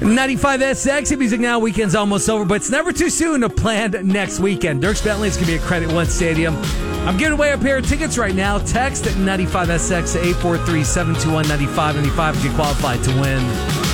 95SX Music Now. Weekend's almost over, but it's never too soon to plan next weekend. Dierks Bentley's going to be at Credit One Stadium. I'm giving away a pair of tickets right now. Text at 95SX to 843-721-9595 if you qualify to win.